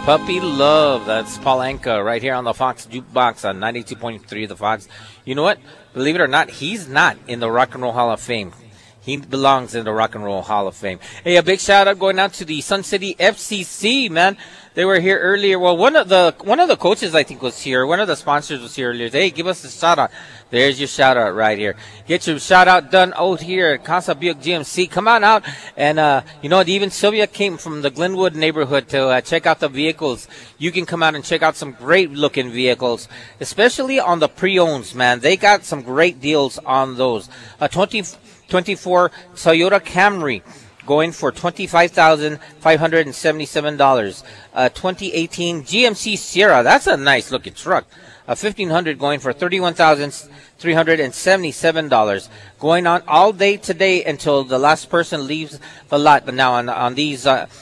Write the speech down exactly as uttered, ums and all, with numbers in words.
Puppy Love. That's Paul Anka right here on the Fox Jukebox on ninety-two point three of the Fox. You know what? Believe it or not, he's not in the Rock and Roll Hall of Fame. He belongs in the Rock and Roll Hall of Fame. Hey, a big shout out going out to the Sun City F C C, man. They were here earlier. Well, one of the one of the coaches, I think, was here. One of the sponsors was here earlier. Hey, give us a shout out. There's your shout out right here. Get your shout out done out here at Casa Buick G M C. Come on out. And, uh, you know, even Sylvia came from the Glenwood neighborhood to uh, check out the vehicles. You can come out and check out some great looking vehicles, especially on the pre-owns, man. They got some great deals on those. A twenty twenty-four Toyota Camry going for twenty-five thousand five hundred seventy-seven dollars. A twenty eighteen G M C Sierra, that's a nice looking truck. A fifteen hundred going for thirty-one thousand three hundred seventy-seven dollars. Going on all day today until the last person leaves the lot. But now on, on these uh,